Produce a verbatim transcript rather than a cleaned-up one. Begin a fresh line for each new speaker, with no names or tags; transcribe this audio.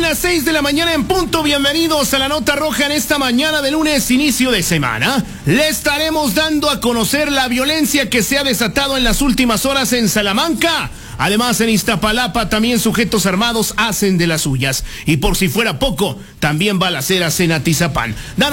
las seis de la mañana en punto. Bienvenidos a la Nota Roja en esta mañana de lunes, inicio de semana. Le estaremos dando a conocer la violencia que se ha desatado en las últimas horas en Salamanca. Además, en Iztapalapa también sujetos armados hacen de las suyas. Y por si fuera poco, también balaceras en Atizapán.